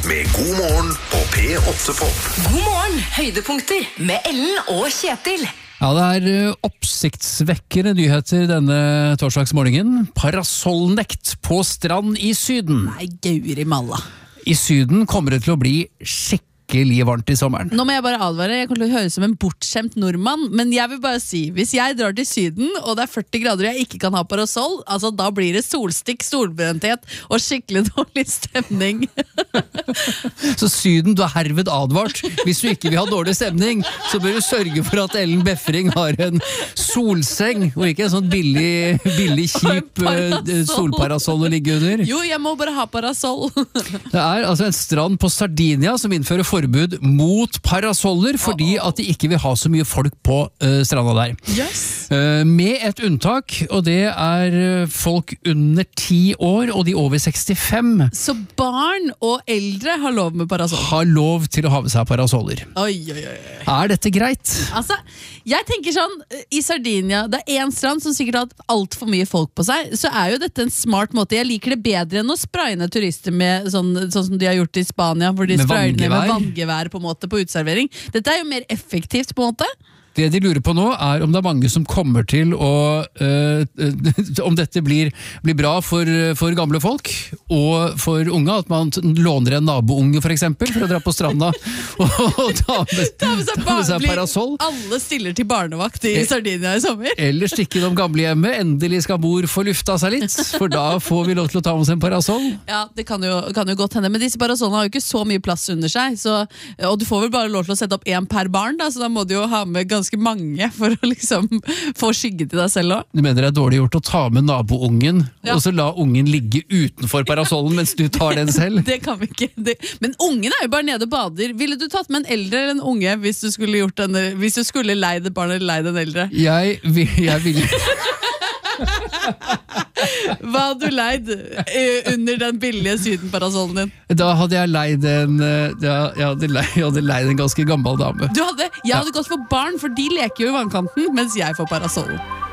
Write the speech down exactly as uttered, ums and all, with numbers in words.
med God morgen på P åtte Pop. God morgen, høydepunkter med Ellen og Kjetil. Ja, det er oppsiktsvekkende nyheter denne torsdagsmorgenen. Parasollnekt på strand i Syden. Nei, Gauri Malla. I Syden kommer det til å bli skikkelig varmt i sommeren. Nå må jeg bare advare, jeg kommer til å høre som en bortskjemt nordmann, men jeg vil bare si, hvis jeg drar til Syden, og det er førti grader og jeg ikke kan ha parasoll, altså da blir det solstikk, solbrenthet og skikkelig dårlig stemning. Så Syden, du er herved advart. Hvis du ikke vil ha dårlig stemning, så bør du sørge for at Ellen Befring har en solseng, og ikke en sånn billig, billig kjip Parasoll. solparasoll å ligge under. Jo, jeg må bare ha parasoll. Det er altså en strand på Sardinia som innfører forbud mot parasoller fordi at de ikke vil ha så mye folk på uh, stranda der. Yes. Uh, med et unntak, og det er uh, folk under ti år og de over sekstifem Så barn og eldre har lov med parasoll. har lov til å ha med seg parasoller. Oi, oi, oi. Er dette greit? Altså, jeg tenker sånn, i Sardinia, det er en strand som sikkert har hatt alt for mye folk på seg, så er jo dette en smart måte. Jeg liker det bedre enn å spraye ned turister med sånn, sånn som de har gjort i Spania, hvor de Med sprayer ned med vanngevær. vanngevær på en måte på utservering. Dette er jo mer effektivt på en måte. Det de lurer på nå er om det er mange som kommer til å øh, om dette blir, blir bra for, for gamle folk og for unge, at man låner en nabounge for eksempel for å dra på stranda og, og ta med, Ta med seg, ta med seg blir- parasoll. Alle stiller til barnevakt i Eh. Sardinia i sommer. Eller stikke innom gamlehjemmet, endelig skal mor få lufta seg litt, for da får vi lov til å ta med oss en parasoll. Ja, det kan jo, kan jo godt hende, men disse parasollene har jo ikke så mye plass under seg, så, og du får vel bare lov til å sette opp en per barn, da, så da må du jo ha med ganske mange for å liksom få skygge til deg selv også. Du mener det er dårlig gjort å ta med naboungen, Ja. og så la ungen ligge utenfor parasollen mens du tar den selv? Det kan vi ikke. Det. Men ungen er jo bare nede og bader. Ville du tatt med en eldre eller en unge hvis du skulle gjort denne, hvis du skulle leid et barn eller leid en eldre? Jeg, vil- jeg vil... Hva hadde du leid eh, under den billige sydenparasollen din? Da hadde jeg leid en eh, da, jeg, hadde leid, jeg hadde leid en ganske gammel dame. Du hadde, jeg hadde gått for barn, for de leker jo i vannkanten, mens jeg får parasollen.